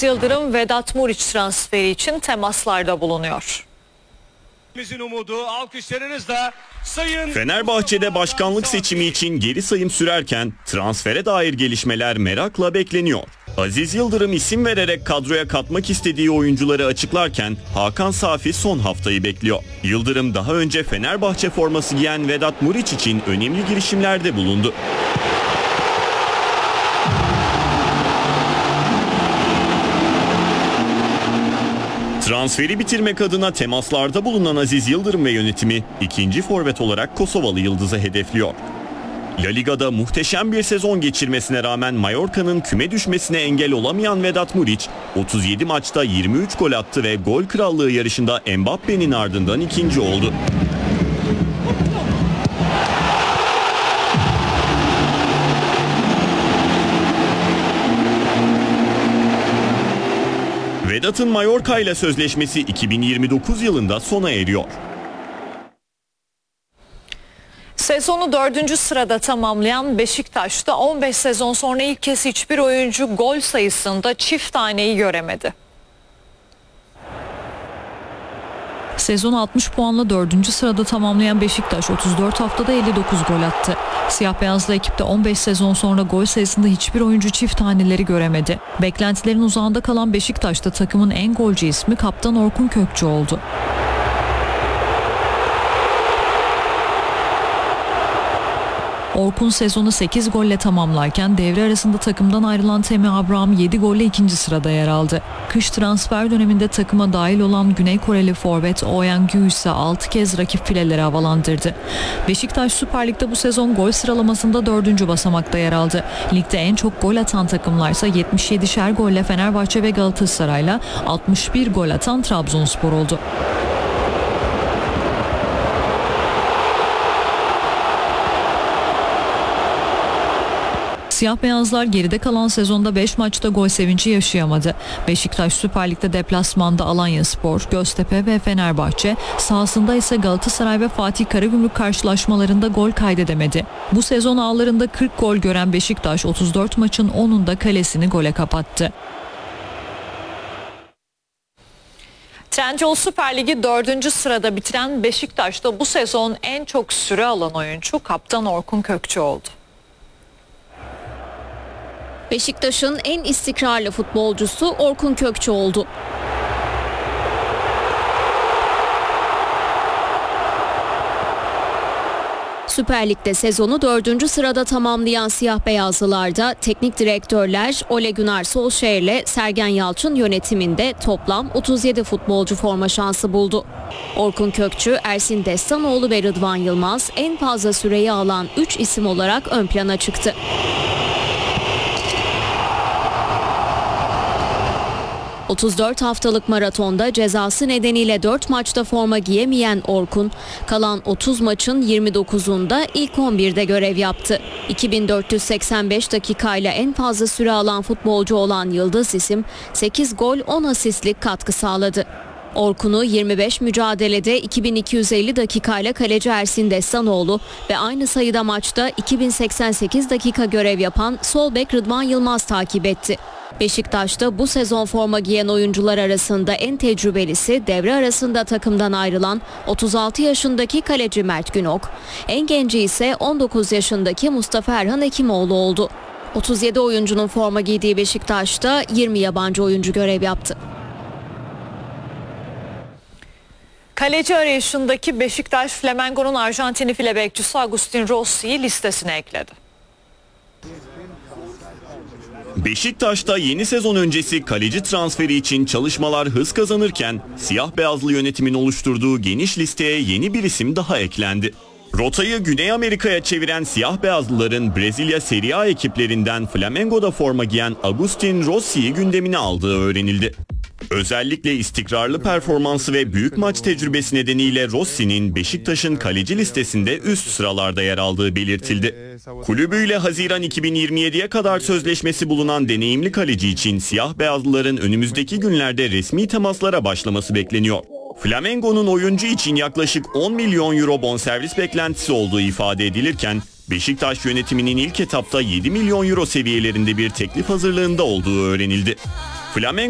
Aziz Yıldırım, Vedat Muriç transferi için temaslarda bulunuyor. Umudu alkışlarınızla Sayın Fenerbahçe'de başkanlık seçimi için geri sayım sürerken transfere dair gelişmeler merakla bekleniyor. Aziz Yıldırım isim vererek kadroya katmak istediği oyuncuları açıklarken Hakan Safi son haftayı bekliyor. Yıldırım daha önce Fenerbahçe forması giyen Vedat Muriç için önemli girişimlerde bulundu. Transferi bitirmek adına temaslarda bulunan Aziz Yıldırım ve yönetimi ikinci forvet olarak Kosovalı Yıldız'ı hedefliyor. La Liga'da muhteşem bir sezon geçirmesine rağmen Mallorca'nın küme düşmesine engel olamayan Vedat Muriç 37 maçta 23 gol attı ve gol krallığı yarışında Mbappe'nin ardından ikinci oldu. Vedat'ın Mallorca ile sözleşmesi 2029 yılında sona eriyor. Sezonu 4. sırada tamamlayan Beşiktaş'ta 15 sezon sonra ilk kez hiçbir oyuncu gol sayısında çift taneyi göremedi. Sezon 60 puanla 4. sırada tamamlayan Beşiktaş 34 haftada 59 gol attı. Siyah beyazlı ekipte 15 sezon sonra gol sayısında hiçbir oyuncu çift taneleri göremedi. Beklentilerin uzağında kalan Beşiktaş'ta takımın en golcü ismi kaptan Orkun Kökçü oldu. Orkun sezonu 8 golle tamamlarken devre arasında takımdan ayrılan Temi Abraham 7 golle 2. sırada yer aldı. Kış transfer döneminde takıma dahil olan Güney Koreli forvet Oh Yang-gyu ise 6 kez rakip fileleri havalandırdı. Beşiktaş Süper Lig'de bu sezon gol sıralamasında 4. basamakta yer aldı. Ligde en çok gol atan takımlarsa 77'şer golle Fenerbahçe ve Galatasaray'la 61 gol atan Trabzonspor oldu. Siyah beyazlar geride kalan sezonda 5 maçta gol sevinci yaşayamadı. Beşiktaş Süper Lig'de deplasmanda Alanyaspor, Göztepe ve Fenerbahçe, sahasında ise Galatasaray ve Fatih Karagümrük karşılaşmalarında gol kaydedemedi. Bu sezon ağlarında 40 gol gören Beşiktaş 34 maçın 10'unda kalesini gole kapattı. Trendyol Süper Ligi 4. sırada bitiren Beşiktaş'ta bu sezon en çok süre alan oyuncu kaptan Orkun Kökçü oldu. Beşiktaş'ın en istikrarlı futbolcusu Orkun Kökçü oldu. Süper Lig'de sezonu 4. sırada tamamlayan siyah beyazlılarda teknik direktörler Ole Gunnar Solskjaer ile Sergen Yalçın yönetiminde toplam 37 futbolcu forma şansı buldu. Orkun Kökçü, Ersin Destanoğlu ve Rıdvan Yılmaz en fazla süreyi alan 3 isim olarak ön plana çıktı. ...34 haftalık maratonda cezası nedeniyle 4 maçta forma giyemeyen Orkun... ...kalan 30 maçın 29'unda ilk 11'de görev yaptı. 2485 dakikayla en fazla süre alan futbolcu olan yıldız isim... ...8 gol 10 asistlik katkı sağladı. Orkun'u 25 mücadelede 2250 dakikayla kaleci Ersin Destanoğlu... ...ve aynı sayıda maçta 2088 dakika görev yapan sol bek Rıdvan Yılmaz takip etti. Beşiktaş'ta bu sezon forma giyen oyuncular arasında en tecrübelisi devre arasında takımdan ayrılan 36 yaşındaki kaleci Mert Günok, en genci ise 19 yaşındaki Mustafa Erhan Hekimoğlu oldu. 37 oyuncunun forma giydiği Beşiktaş'ta 20 yabancı oyuncu görev yaptı. Kaleci arayışındaki Beşiktaş, Flamengo'nun Arjantinli file bekçisi Agustin Rossi'yi listesine ekledi. Beşiktaş'ta yeni sezon öncesi kaleci transferi için çalışmalar hız kazanırken siyah beyazlı yönetimin oluşturduğu geniş listeye yeni bir isim daha eklendi. Rotayı Güney Amerika'ya çeviren siyah beyazlıların Brezilya Serie A ekiplerinden Flamengo'da forma giyen Agustin Rossi'yi gündemine aldığı öğrenildi. Özellikle istikrarlı performansı ve büyük maç tecrübesi nedeniyle Rossi'nin Beşiktaş'ın kaleci listesinde üst sıralarda yer aldığı belirtildi. Kulübüyle Haziran 2027'ye kadar sözleşmesi bulunan deneyimli kaleci için siyah beyazlıların önümüzdeki günlerde resmi temaslara başlaması bekleniyor. Flamengo'nun oyuncu için yaklaşık 10 milyon euro bonservis beklentisi olduğu ifade edilirken Beşiktaş yönetiminin ilk etapta 7 milyon euro seviyelerinde bir teklif hazırlığında olduğu öğrenildi. Flamengo